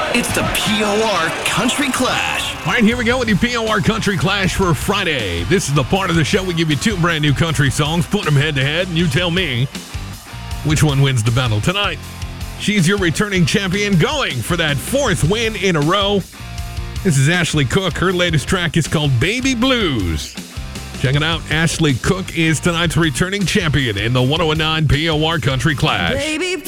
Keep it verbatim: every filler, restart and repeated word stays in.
It's the P O R Country Clash. All right, here we go with your P O R Country Clash for Friday. This is the part of the show we give you two brand new country songs, put them head to head, and you tell me which one wins the battle tonight. She's your returning champion, going for that fourth win in a row. This is Ashley Cook. Her latest track is called Baby Blues. Check it out. Ashley Cook is tonight's returning champion in the one oh nine P O R Country Clash. Baby,